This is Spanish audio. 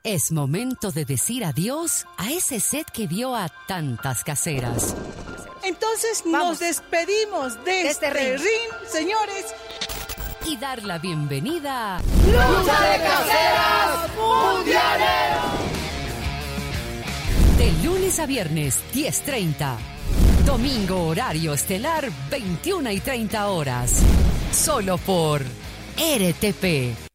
Es momento de decir adiós a ese set que vio a tantas caseras. Entonces nos despedimos de este ring, señores. Y dar la bienvenida a ¡Lucha de Caseras Mundiales! De lunes a viernes, 10:30. Domingo, horario estelar, 21:30 horas. Solo por RTP.